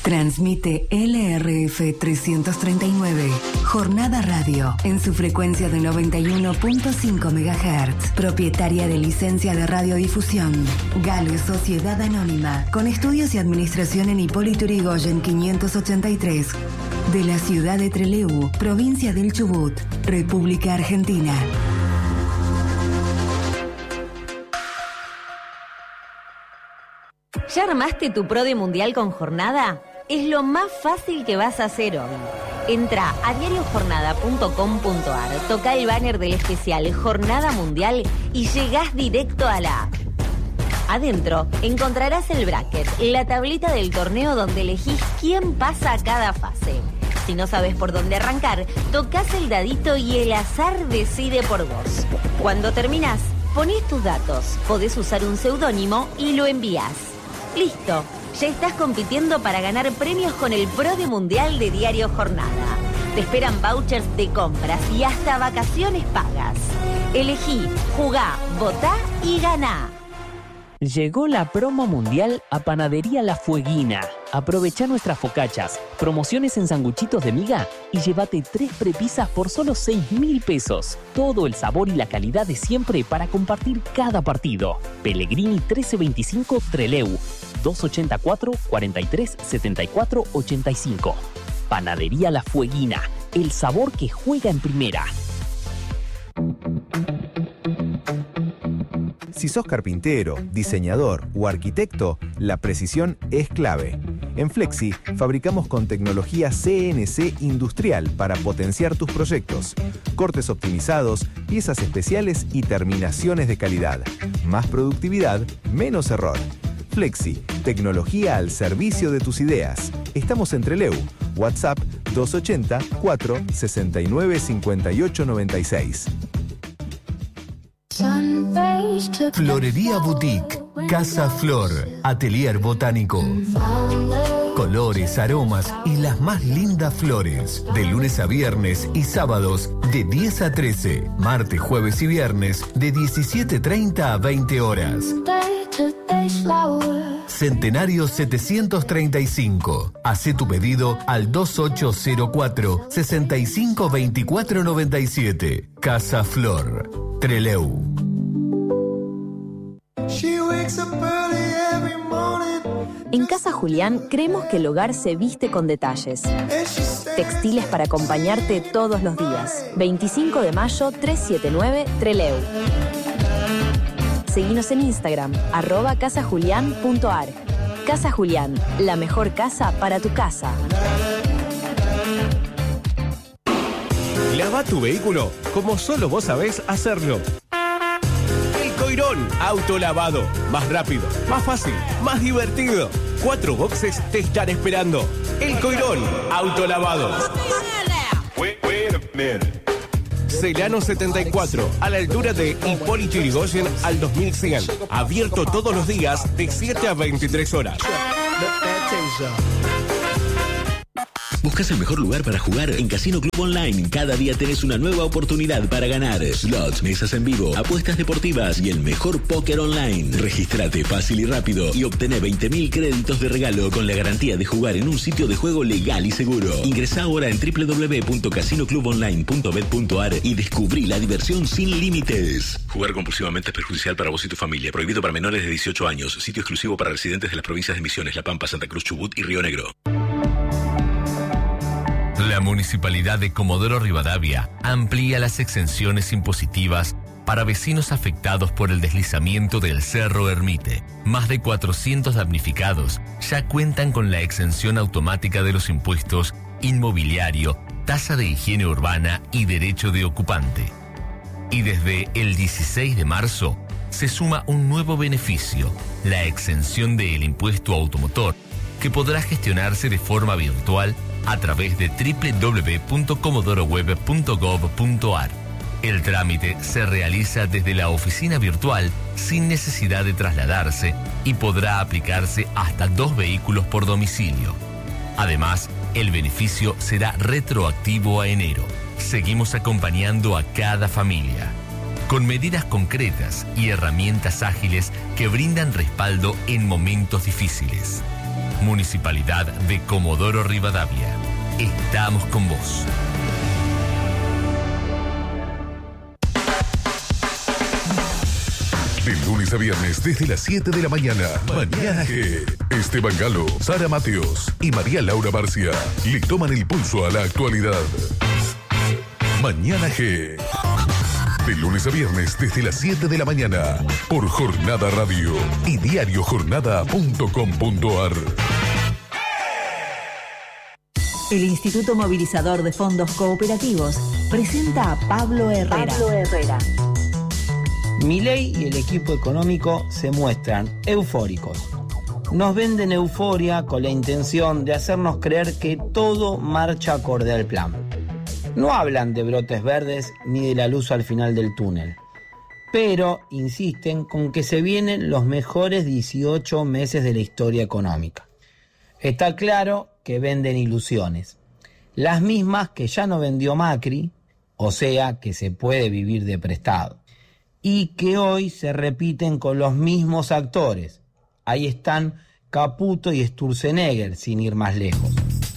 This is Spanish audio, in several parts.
Transmite LRF 339, Jornada Radio, en su frecuencia de 91.5 MHz, propietaria de licencia de radiodifusión. Gale Sociedad Anónima, con estudios y administración en Hipólito Yrigoyen 583, de la ciudad de Trelew, provincia del Chubut, República Argentina. ¿Ya armaste tu PRODE Mundial con Jornada? Es lo más fácil que vas a hacer hoy. Entra a diariojornada.com.ar, toca el banner del especial Jornada Mundial y llegás directo a la app. Adentro encontrarás el bracket, la tablita del torneo donde elegís quién pasa a cada fase. Si no sabes por dónde arrancar, tocas el dadito y el azar decide por vos. Cuando terminás, ponés tus datos, podés usar un seudónimo y lo envías. ¡Listo! Ya estás compitiendo para ganar premios con el PRODE Mundial de Diario Jornada. Te esperan vouchers de compras y hasta vacaciones pagas. Elegí, jugá, votá y ganá. Llegó la promo mundial a Panadería La Fueguina. Aprovecha nuestras focachas, promociones en sanguchitos de miga y llévate 3 prepisas por solo 6.000 pesos. Todo el sabor y la calidad de siempre para compartir cada partido. Pellegrini 1325 Trelew, 284 43 74 85. Panadería La Fueguina, el sabor que juega en primera. Si sos carpintero, diseñador o arquitecto, la precisión es clave. En Flexi fabricamos con tecnología CNC industrial para potenciar tus proyectos. Cortes optimizados, piezas especiales y terminaciones de calidad. Más productividad, menos error. Flexi, tecnología al servicio de tus ideas. Estamos en Trelew. WhatsApp 280 4 69 58 96. Florería Boutique, Casa Flor, Atelier Botánico. Colores, aromas y las más lindas flores. De lunes a viernes y sábados de 10 a 13. Martes, jueves y viernes de 17:30 a 20 horas. Centenario 735. Hacé tu pedido al 2804 652497. Casa Flor, Trelew. En Casa Julián creemos que el hogar se viste con detalles. Textiles para acompañarte todos los días. 25 de mayo 379 Trelew. Seguinos en Instagram, @casajulian.ar. Casa Julián, la mejor casa para tu casa. Lava tu vehículo como solo vos sabés hacerlo. El Coirón Autolavado. Más rápido, más fácil, más divertido. 4 boxes te están esperando. El Coirón Autolavado. Celano 74, a la altura de Hipólito Yrigoyen al 2100. Abierto todos los días de 7 a 23 horas. ¿Buscas el mejor lugar para jugar? En Casino Club Online, cada día tenés una nueva oportunidad para ganar. Slots, mesas en vivo, apuestas deportivas y el mejor póker online. Regístrate fácil y rápido y obtené 20.000 créditos de regalo con la garantía de jugar en un sitio de juego legal y seguro. Ingresá ahora en www.casinoclubonline.bet.ar y descubrí la diversión sin límites. Jugar compulsivamente es perjudicial para vos y tu familia. Prohibido para menores de 18 años. Sitio exclusivo para residentes de las provincias de Misiones, La Pampa, Santa Cruz, Chubut y Río Negro. La Municipalidad de Comodoro Rivadavia amplía las exenciones impositivas para vecinos afectados por el deslizamiento del Cerro Ermite. Más de 400 damnificados ya cuentan con la exención automática de los impuestos inmobiliario, tasa de higiene urbana y derecho de ocupante. Y desde el 16 de marzo se suma un nuevo beneficio, la exención del impuesto automotor, que podrá gestionarse de forma virtual a través de www.comodoroweb.gov.ar. El trámite se realiza desde la oficina virtual sin necesidad de trasladarse y podrá aplicarse hasta 2 vehículos por domicilio. Además, el beneficio será retroactivo a enero. Seguimos acompañando a cada familia, con medidas concretas y herramientas ágiles que brindan respaldo en momentos difíciles. Municipalidad de Comodoro Rivadavia. Estamos con vos. De lunes a viernes desde las 7 de la mañana. Mañana G. Esteban Galo, Sara Mateos y María Laura Barcia le toman el pulso a la actualidad. Mañana G. De lunes a viernes desde las 7 de la mañana por Jornada Radio y diariojornada.com.ar. El Instituto Movilizador de Fondos Cooperativos presenta a Pablo Herrera. Milei y el equipo económico se muestran eufóricos. Nos venden euforia con la intención de hacernos creer que todo marcha acorde al plan. No hablan de brotes verdes ni de la luz al final del túnel, pero insisten con que se vienen los mejores 18 meses de la historia económica. Está claro que venden ilusiones, las mismas que ya no vendió Macri, o sea que se puede vivir de prestado, y que hoy se repiten con los mismos actores. Ahí están Caputo y Sturzenegger, sin ir más lejos.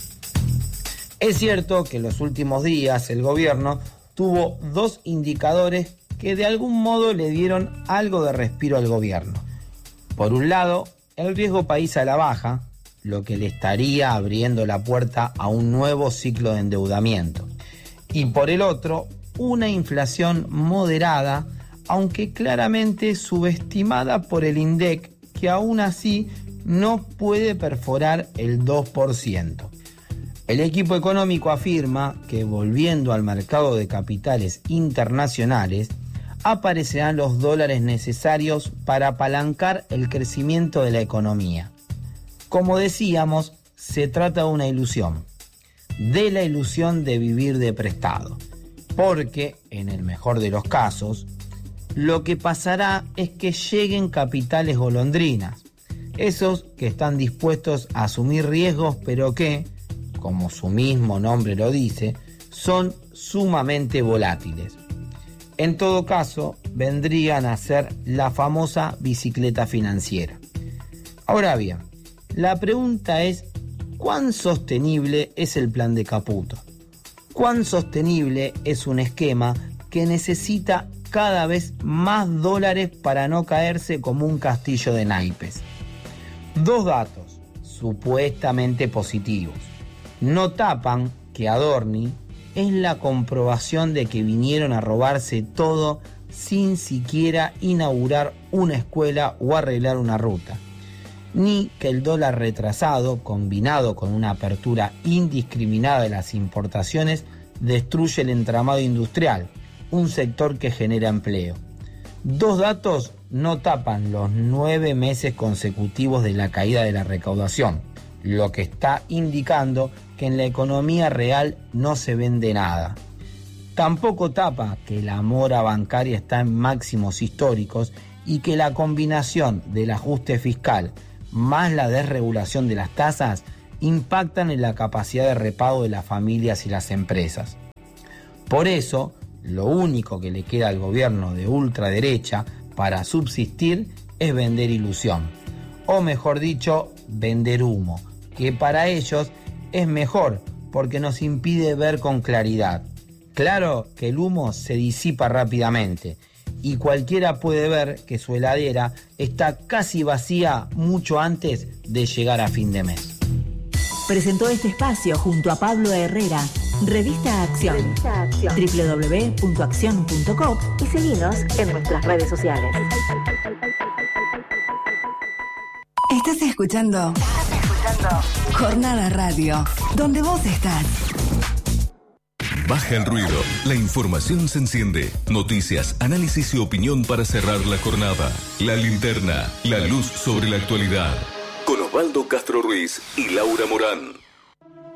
Es cierto que en los últimos días el gobierno tuvo dos indicadores que de algún modo le dieron algo de respiro al gobierno. Por un lado, el riesgo país a la baja, lo que le estaría abriendo la puerta a un nuevo ciclo de endeudamiento. Y por el otro, una inflación moderada, aunque claramente subestimada por el INDEC, que aún así no puede perforar el 2%. El equipo económico afirma que, volviendo al mercado de capitales internacionales, aparecerán los dólares necesarios para apalancar el crecimiento de la economía. Como decíamos, se trata de una ilusión, de la ilusión de vivir de prestado, porque, en el mejor de los casos, lo que pasará es que lleguen capitales golondrinas, esos que están dispuestos a asumir riesgos, pero que, como su mismo nombre lo dice, son sumamente volátiles. En todo caso, vendrían a ser la famosa bicicleta financiera. Ahora bien, la pregunta es, ¿cuán sostenible es el plan de Caputo? ¿Cuán sostenible es un esquema que necesita cada vez más dólares para no caerse como un castillo de naipes? Dos datos supuestamente positivos no tapan que Adorni es la comprobación de que vinieron a robarse todo sin siquiera inaugurar una escuela o arreglar una ruta, ni que el dólar retrasado, combinado con una apertura indiscriminada de las importaciones, destruye el entramado industrial, un sector que genera empleo. Dos datos no tapan los 9 meses consecutivos de la caída de la recaudación, lo que está indicando que en la economía real no se vende nada. Tampoco tapa que la mora bancaria está en máximos históricos y que la combinación del ajuste fiscal más la desregulación de las tasas impactan en la capacidad de repago de las familias y las empresas. Por eso, lo único que le queda al gobierno de ultraderecha para subsistir es vender ilusión, o mejor dicho, vender humo, que para ellos es mejor porque nos impide ver con claridad. Claro que el humo se disipa rápidamente y cualquiera puede ver que su heladera está casi vacía mucho antes de llegar a fin de mes. Presentó este espacio junto a Pablo Herrera, Revista Acción, www.accion.com y seguinos en nuestras redes sociales. Estás escuchando Jornada Radio, donde vos estás. Baja el ruido, la información se enciende. Noticias, análisis y opinión para cerrar la jornada. La linterna, la luz sobre la actualidad. Con Osvaldo Castro Ruiz y Laura Morán.